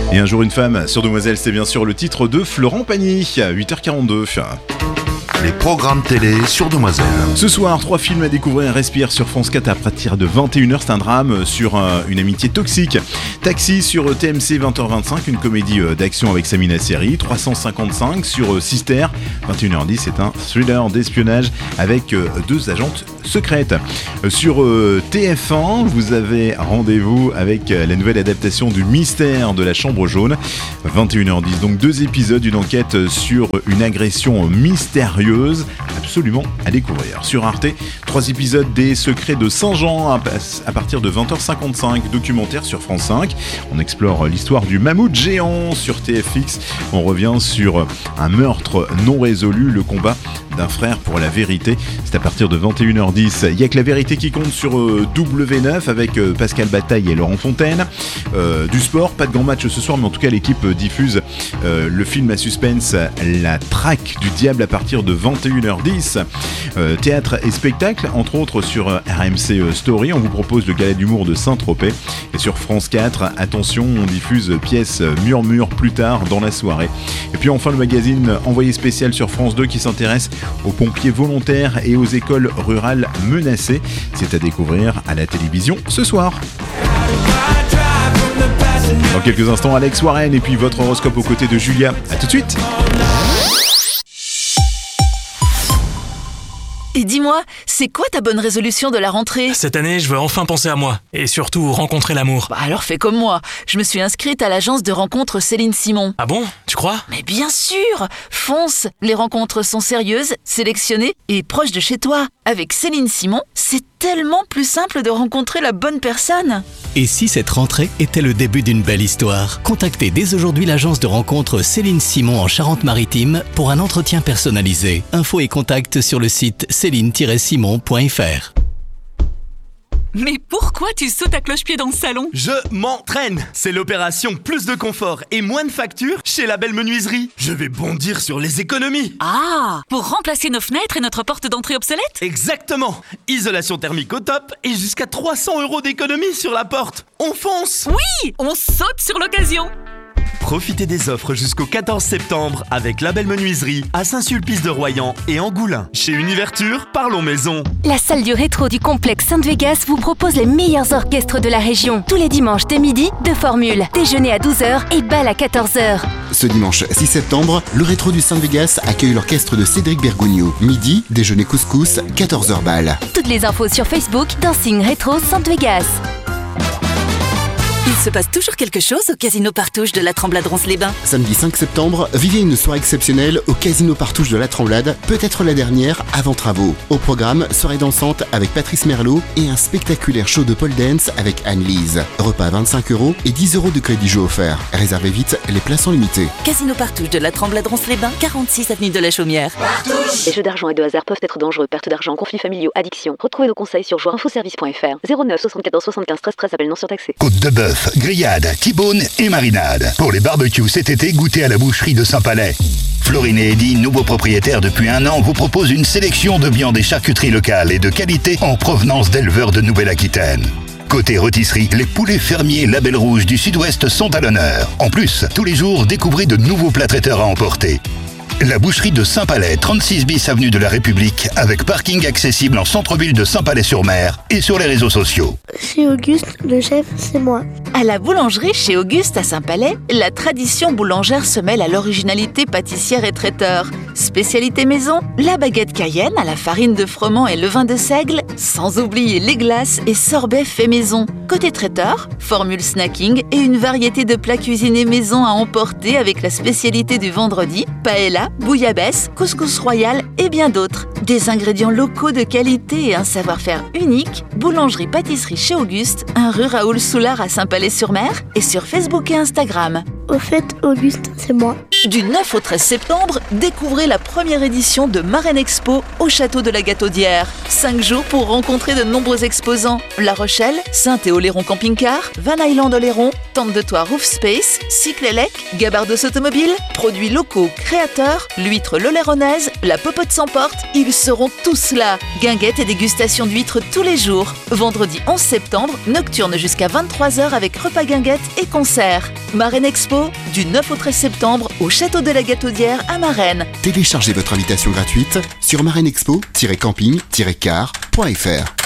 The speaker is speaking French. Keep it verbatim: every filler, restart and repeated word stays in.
Et un jour une femme sur Demoiselle, c'est bien sûr le titre de Florent Pagny, à huit heures quarante-deux. Les programmes télé sur Demoiselle. Ce soir, trois films à découvrir. Respire sur France quatre à partir de vingt et une heures. C'est un drame sur euh, une amitié toxique. Taxi sur T M C vingt heures vingt-cinq, une comédie euh, d'action avec Samina Seri. trois cent cinquante-cinq sur euh, Sister, vingt et une heures dix. C'est un thriller d'espionnage avec euh, deux agentes secrètes. Euh, sur euh, T F un, vous avez rendez-vous avec euh, la nouvelle adaptation du Mystère de la Chambre jaune. vingt et une heures dix. Donc deux épisodes d'une enquête sur une agression mystérieuse. Absolument à découvrir. Sur Arte, trois épisodes des Secrets de Saint-Jean à partir de vingt heures cinquante-cinq. Documentaire sur France cinq. On explore l'histoire du mammouth géant. Sur T F X, on revient sur un meurtre non résolu, le combat d'un frère pour la vérité. C'est à partir de vingt et une heures dix. Il n'y a que la vérité qui compte sur euh, W neuf avec euh, Pascal Bataille et Laurent Fontaine. Euh, du sport, pas de grand match ce soir, mais en tout cas l'équipe euh, diffuse euh, le film à suspense La Traque du Diable à partir de vingt et une heures dix. Euh, théâtre et spectacle, entre autres sur euh, R M C euh, Story. On vous propose le gala d'humour de Saint-Tropez. Et sur France quatre, attention, on diffuse pièce Murmure plus tard dans la soirée. Et puis enfin le magazine Envoyé spécial sur France deux qui s'intéresse aux pompiers volontaires et aux écoles rurales menacées. C'est à découvrir à la télévision ce soir. Dans quelques instants, Alex Warren et puis votre horoscope aux côtés de Julia. A tout de suite. Et dis-moi, c'est quoi ta bonne résolution de la rentrée ? Cette année, je veux enfin penser à moi. Et surtout, rencontrer l'amour. Bah alors fais comme moi. Je me suis inscrite à l'agence de rencontres Céline Simon. Ah bon ? Tu crois ? Mais bien sûr ! Fonce ! Les rencontres sont sérieuses, sélectionnées et proches de chez toi. Avec Céline Simon, c'est tellement plus simple de rencontrer la bonne personne. Et si cette rentrée était le début d'une belle histoire ? Contactez dès aujourd'hui l'agence de rencontres Céline Simon en Charente-Maritime pour un entretien personnalisé. Infos et contacts sur le site céline tiret simon point f r. Mais pourquoi tu sautes à cloche-pied dans le salon ? Je m'entraîne. C'est l'opération plus de confort et moins de factures chez La Belle Menuiserie. Je vais bondir sur les économies. Ah, pour remplacer nos fenêtres et notre porte d'entrée obsolète ? Exactement. Isolation thermique au top et jusqu'à trois cents euros d'économie sur la porte. On fonce. Oui, on saute sur l'occasion. Profitez des offres jusqu'au quatorze septembre avec La Belle Menuiserie à Saint-Sulpice-de-Royan et Angoulins. Chez Univerture, parlons maison. La salle du rétro du complexe Sainte-Vegas vous propose les meilleurs orchestres de la région. Tous les dimanches dès midi, deux formules. Déjeuner à douze heures et bal à quatorze heures. Ce dimanche six septembre, le rétro du Sainte-Vegas accueille l'orchestre de Cédric Bergogneau. Midi, déjeuner couscous, quatorze heures bal. Toutes les infos sur Facebook, Dancing Rétro Sainte-Vegas. Il se passe toujours quelque chose au Casino Partouche de la Tremblade-Ronce-les-Bains. Samedi cinq septembre, vivez une soirée exceptionnelle au Casino Partouche de la Tremblade, peut-être la dernière avant travaux. Au programme, soirée dansante avec Patrice Merlot et un spectaculaire show de pole dance avec Anne-Lise. Repas à vingt-cinq euros et dix euros de crédit jeu offert. Réservez vite, les places sont limitées. Casino Partouche de la Tremblade-Ronce-les-Bains, quarante-six avenue de la Chaumière. Partouche. Les jeux d'argent et de hasard peuvent être dangereux. Perte d'argent, conflits familiaux, addiction. Retrouvez nos conseils sur joueurinfoservice point f r. zéro neuf soixante-quatorze soixante-quinze treize treize, appel non surtaxé. Côte de bœuf, grillade, T-bone et marinade. Pour les barbecues cet été, goûtez à la boucherie de Saint-Palais. Florine et Eddy, nouveaux propriétaires depuis un an, vous proposent une sélection de viandes et charcuteries locales et de qualité en provenance d'éleveurs de Nouvelle-Aquitaine. Côté rôtisserie, les poulets fermiers Label Rouge du Sud-Ouest sont à l'honneur. En plus, tous les jours, découvrez de nouveaux plats traiteurs à emporter. La boucherie de Saint-Palais, trente-six bis avenue de la République, avec parking accessible en centre-ville de Saint-Palais-sur-Mer et sur les réseaux sociaux. Chez Auguste, le chef, c'est moi. À la boulangerie chez Auguste à Saint-Palais, la tradition boulangère se mêle à l'originalité pâtissière et traiteur. Spécialité maison, la baguette cayenne à la farine de froment et levain de seigle, sans oublier les glaces et sorbets faits maison. Côté traiteur, formule snacking et une variété de plats cuisinés maison à emporter avec la spécialité du vendredi, paella, bouillabaisse, couscous royal et bien d'autres. Des ingrédients locaux de qualité et un savoir-faire unique, boulangerie-pâtisserie chez Auguste, un rue Raoul Soulard à Saint-Palais-sur-Mer et sur Facebook et Instagram. Au fait, Auguste, c'est moi. Du neuf au treize septembre, découvrez la première édition de Marraine Expo au château de la Gataudière. Cinq jours pour rencontrer de nombreux exposants. La Rochelle, Saint-Théo-Léron Camping-Car, Van Island Oléron, Tente de Toit Roof Space, Cyclélec, Gabardos Automobile, produits locaux créateurs, l'huître l'Oléronaise, la popote sans porte, ils seront tous là. Guinguettes et dégustation d'huîtres tous les jours. Vendredi onze septembre, nocturne jusqu'à vingt-trois heures avec repas guinguettes et concerts. Marraine Expo, du neuf au treize septembre au château de la Gataudière à Marennes. Téléchargez votre invitation gratuite sur marraine expo tiret camping tiret car point f r.